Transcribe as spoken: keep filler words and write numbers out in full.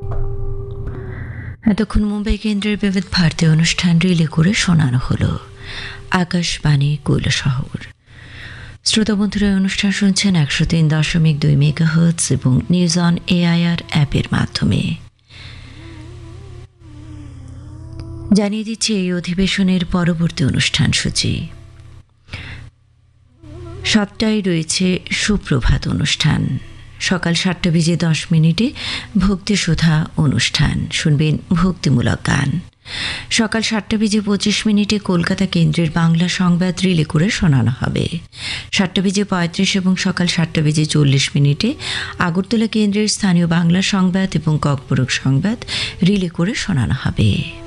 এতক্ষণ মুম্বাই কেন্দ্রের বিবিধ ভারতী অনুষ্ঠান রিলে করে শোনানো হলো আকাশবাণী কৈলাসহর। শ্রোতা বন্ধুরা, অনুষ্ঠান শুনছেন একশো তিন দশমিক দুই মেগাহার্টজ এবং নিউজ অন এআইআর অ্যাপের মাধ্যমে। জানিয়ে দিচ্ছি এই অধিবেশনের পরবর্তী অনুষ্ঠান সূচি। সাতটায় রয়েছে সুপ্রভাত অনুষ্ঠান। সকাল সাতটা বেজে দশ মিনিটে ভক্তিসুধা অনুষ্ঠান, শুনবেন ভক্তিমূলক গান। সকাল সাতটা বেজে পঁচিশ মিনিটে কলকাতা কেন্দ্রের বাংলা সংবাদ রিলে করে শোনানো হবে। সাতটা বেজে পঁয়ত্রিশ এবং সকাল সাতটা বেজে চল্লিশ মিনিটে আগরতলা কেন্দ্রের স্থানীয় বাংলা সংবাদ এবং ককবরক সংবাদ রিলে করে শোনানো হবে।